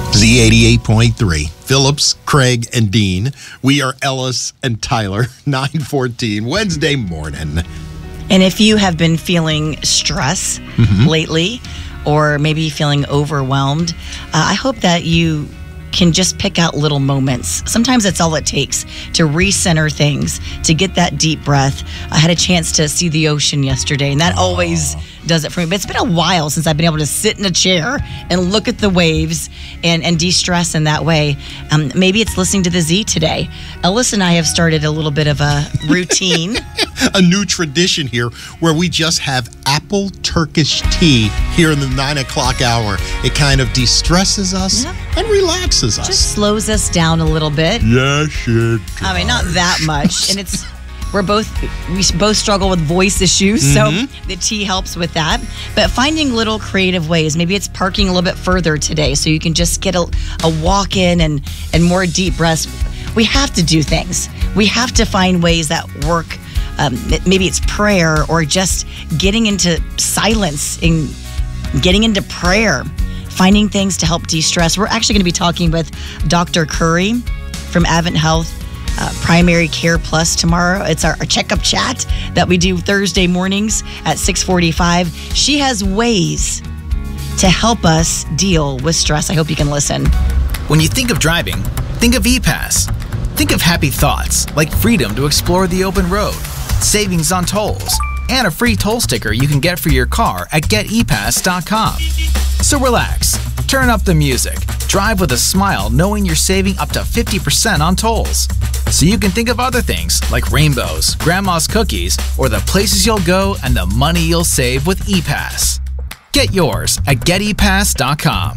Z88.3. Phillips, Craig, and Dean. We are Ellis and Tyler. 9:14 Wednesday morning. And if you have been feeling stress lately, or maybe feeling overwhelmed, I hope that you can just pick out little moments. Sometimes that's all it takes to recenter things, to get that deep breath. I had a chance to see the ocean yesterday, and that always does it for me. But it's been a while since I've been able to sit in a chair and look at the waves and de-stress in that way. Maybe it's listening to the Z today. Ellis and I have started a little bit of a routine. A new tradition here where we just have apple Turkish tea here in the 9 o'clock hour. It kind of de-stresses us and relaxes us. Just slows us down a little bit. Yes, it does. I mean, not that much. And we both struggle with voice issues, so the tea helps with that. But finding little creative ways, maybe it's parking a little bit further today so you can just get a walk in and more deep breaths. We have to do things. We have to find ways that work. Maybe it's prayer or just getting into silence and getting into prayer, finding things to help de-stress. We're actually going to be talking with Dr. Curry from Advent Health Primary Care Plus tomorrow. It's our checkup chat that we do Thursday mornings at 6:45. She has ways to help us deal with stress. I hope you can listen. When you think of driving, think of ePass. Think of happy thoughts like freedom to explore the open road, savings on tolls, and a free toll sticker you can get for your car at getepass.com. So relax, turn up the music, drive with a smile knowing you're saving up to 50% on tolls. So you can think of other things like rainbows, grandma's cookies, or the places you'll go and the money you'll save with ePass. Get yours at getepass.com.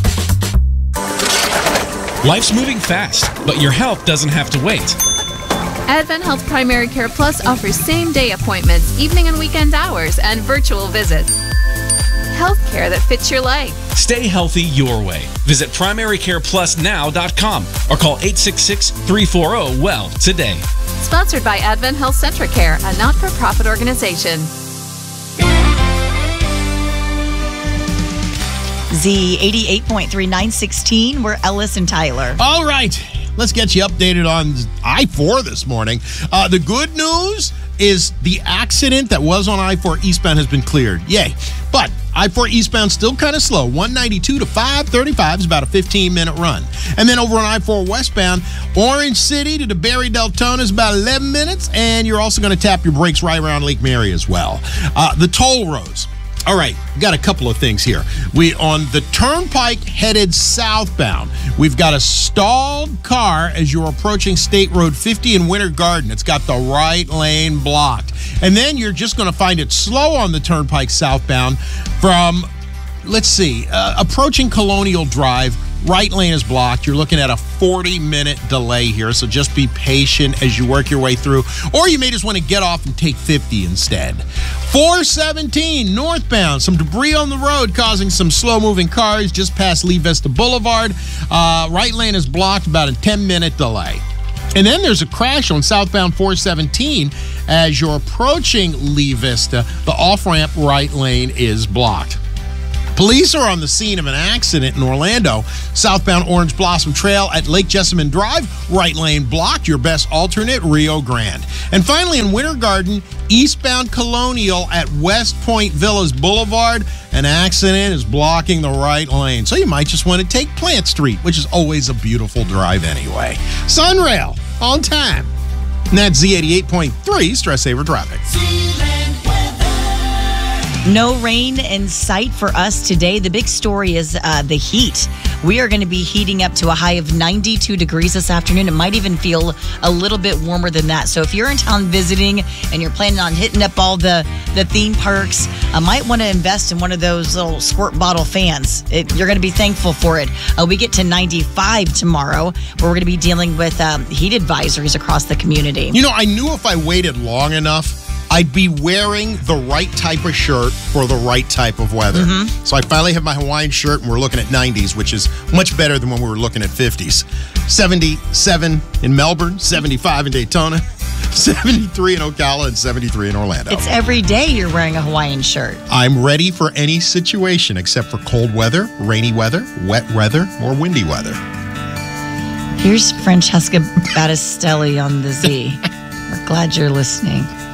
Life's moving fast, but your health doesn't have to wait. Advent Health Primary Care Plus offers same-day appointments, evening and weekend hours, and virtual visits. Healthcare that fits your life. Stay healthy your way. Visit primarycareplusnow.com or call 866-340-WELL today. Sponsored by Advent Health Centricare, a not-for-profit organization. Z88.3, 916. We're Ellis and Tyler. All right. Let's get you updated on I-4 this morning. The good news is the accident that was on I-4 eastbound has been cleared. Yay. But I-4 eastbound still kind of slow. 192 to 535 is about a 15-minute run. And then over on I-4 westbound, Orange City to DeBerry Deltona is about 11 minutes. And you're also going to tap your brakes right around Lake Mary as well. The toll roads. All right, got a couple of things here. On the turnpike headed southbound, we've got a stalled car as you're approaching State Road 50 in Winter Garden. It's got the right lane blocked. And then you're just going to find it slow on the turnpike southbound from, approaching Colonial Drive. Right lane is blocked. You're looking at a 40-minute delay here, so just be patient as you work your way through. Or you may just want to get off and take 50 instead. 417 northbound. Some debris on the road causing some slow-moving cars just past Lee Vista Boulevard. Right lane is blocked, about a 10-minute delay. And then there's a crash on southbound 417 as you're approaching Lee Vista. The off-ramp right lane is blocked. Police are on the scene of an accident in Orlando. Southbound Orange Blossom Trail at Lake Jessamine Drive, right lane blocked. Your best alternate, Rio Grande. And finally in Winter Garden, eastbound Colonial at West Point Villas Boulevard, an accident is blocking the right lane. So you might just want to take Plant Street, which is always a beautiful drive anyway. Sunrail, on time. And that's Z88.3 Stress Saver Traffic. No rain in sight for us today. The big story is the heat. We are going to be heating up to a high of 92 degrees this afternoon. It might even feel a little bit warmer than that. So if you're in town visiting and you're planning on hitting up all the theme parks, I might want to invest in one of those little squirt bottle fans. You're going to be thankful for it. We get to 95 tomorrow, where we're going to be dealing with heat advisories across the community. You know, I knew if I waited long enough, I'd be wearing the right type of shirt for the right type of weather. So I finally have my Hawaiian shirt, and we're looking at 90s, which is much better than when we were looking at 50s. 77 in Melbourne, 75 in Daytona. 73 in Ocala and 73 in Orlando. It's every day you're wearing a Hawaiian shirt. I'm ready for any situation except for cold weather, rainy weather, wet weather, or windy weather. Here's Francesca Battistelli on the Z. We're glad you're listening.